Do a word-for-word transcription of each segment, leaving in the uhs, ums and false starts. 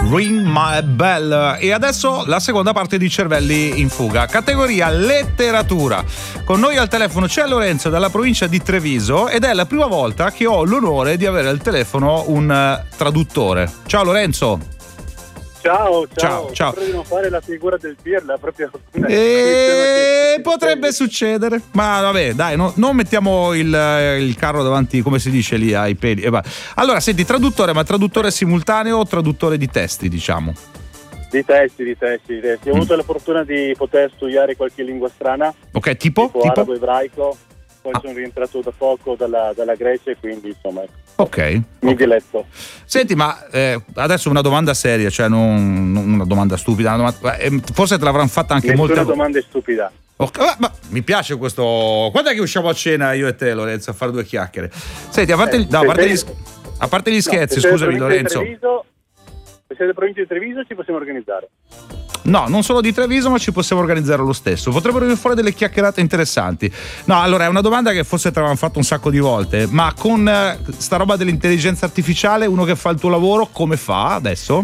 Ring My Bell. E adesso la seconda parte di Cervelli in Fuga, categoria letteratura. Con noi al telefono c'è Lorenzo dalla provincia di Treviso ed è la prima volta che ho l'onore di avere al telefono un uh, traduttore. Ciao Lorenzo. Ciao, ciao, ciao, ciao. Potremmo fare la figura del pirla proprio. E potrebbe succedere, ma vabbè, dai, no, non mettiamo il, il carro davanti, come si dice lì, ai peli. E va. Allora, senti, traduttore, ma traduttore simultaneo o traduttore di testi, diciamo? Di testi, di testi, di testi. Ho mm. avuto la fortuna di poter studiare qualche lingua strana. Ok, tipo? Tipo, tipo? arabo, ebraico. Poi ah. sono rientrato da poco dalla, dalla Grecia e quindi insomma ok mi okay. diletto. Senti, ma eh, adesso una domanda seria, cioè non, non una domanda stupida, una domanda, eh, forse te l'avranno fatta anche molte molte volte. Nessuna domanda è stupida. Okay, ma, ma mi piace questo. Quando è che usciamo a cena io e te, Lorenzo, a fare due chiacchiere? Senti, a parte, eh, no, a parte, gli, a parte gli scherzi, no, scusami Lorenzo. Treviso, se siete provincia di Treviso ci possiamo organizzare. No, non solo di Treviso, ma ci possiamo organizzare lo stesso. Potrebbero venire fuori delle chiacchierate interessanti. No, allora è una domanda che forse te l'avevamo fatto un sacco di volte, ma con eh, sta roba dell'intelligenza artificiale, uno che fa il tuo lavoro, come fa adesso?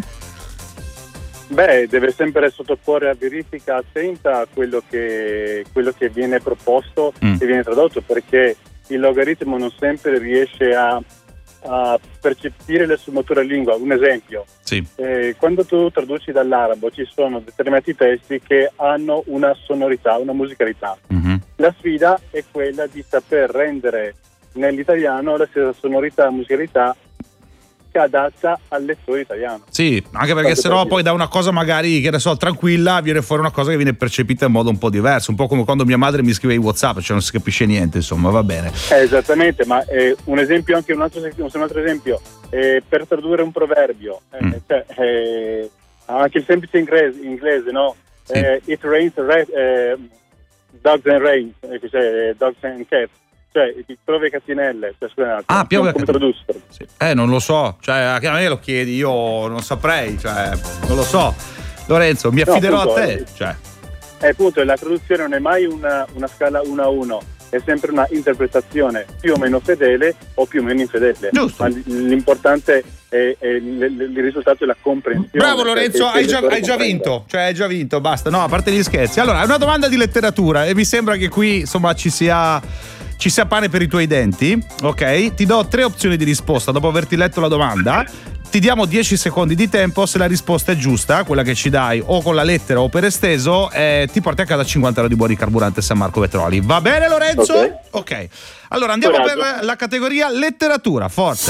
Beh, deve sempre sottoporre a verifica attenta a quello che, quello che viene proposto mm. e viene tradotto, perché il logaritmo non sempre riesce a a percepire le sfumature in lingua. Un esempio, sì. eh, quando tu traduci dall'arabo ci sono determinati testi che hanno una sonorità, una musicalità. Mm-hmm. La sfida è quella di saper rendere nell'italiano la stessa sonorità e musicalità che adatta al lettore italiano. Sì, anche perché sennò poi da una cosa magari, che ne so, tranquilla, viene fuori una cosa che viene percepita in modo un po' diverso, un po' come quando mia madre mi scrive i WhatsApp, cioè non si capisce niente, insomma, va bene. Eh, esattamente, ma eh, un esempio, anche un altro, un altro esempio, eh, per tradurre un proverbio, eh, mm. cioè, eh, anche il semplice inglese, inglese no? Sì. Eh, it rains, eh, dogs and rain, eh, cioè, dogs and cats. Cioè, piove catinelle, cioè, scusa, ah, piove come tradurre? Sì. Eh, non lo so, cioè, a me lo chiedi, io non saprei, cioè, non lo so. Lorenzo, mi affiderò no, appunto, a te. Eh, cioè. eh, appunto, la traduzione non è mai una, una scala uno a uno, è sempre una interpretazione più o meno fedele o più o meno infedele. Giusto. Ma l'importante è, è il, il risultato e la comprensione. Bravo Lorenzo, cioè, hai, già, hai già vinto, cioè hai già vinto, basta. No, a parte gli scherzi. Allora, è una domanda di letteratura e mi sembra che qui, insomma, ci sia... ci sia pane per i tuoi denti, ok? Ti do tre opzioni di risposta dopo averti letto la domanda. Ti diamo dieci secondi di tempo. Se la risposta è giusta, quella che ci dai o con la lettera o per esteso, eh, ti porti a casa cinquanta euro di buoni carburante San Marco Petroli. Va bene Lorenzo? Ok, okay. Allora andiamo Coraggio. per la categoria letteratura, forza.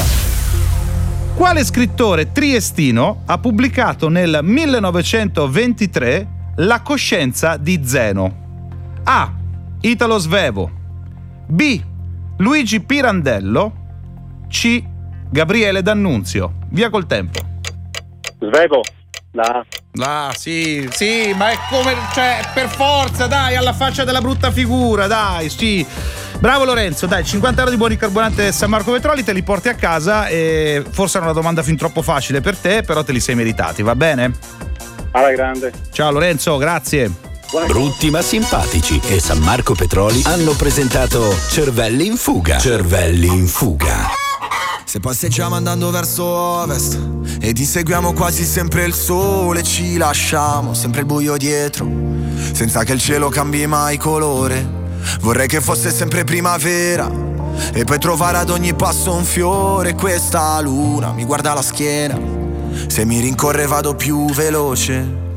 Quale scrittore triestino ha pubblicato nel millenovecentoventitré La coscienza di Zeno? A. Italo Svevo. B. Luigi Pirandello. C. Gabriele D'Annunzio. Via col tempo. Svevo. La. Ah, sì, sì, ma è come, cioè, per forza, dai, alla faccia della brutta figura, dai, sì. Bravo Lorenzo, dai, cinquanta euro di buoni carburante San Marco Petroli, te li porti a casa e forse era una domanda fin troppo facile per te, però te li sei meritati, va bene? Alla grande. Ciao Lorenzo, grazie. Brutti ma simpatici e San Marco Petroli hanno presentato Cervelli in Fuga. Cervelli in Fuga. Se passeggiamo andando verso ovest e ti seguiamo quasi sempre il sole, ci lasciamo sempre il buio dietro, senza che il cielo cambi mai colore. Vorrei che fosse sempre primavera e poi trovare ad ogni passo un fiore. Questa luna mi guarda la schiena, se mi rincorre vado più veloce.